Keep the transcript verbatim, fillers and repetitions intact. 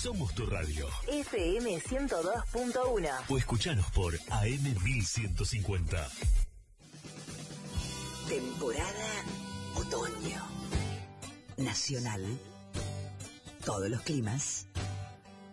Somos tu radio. F M ciento dos punto uno. O escuchanos por A M mil ciento cincuenta. Temporada otoño. Nacional. Todos los climas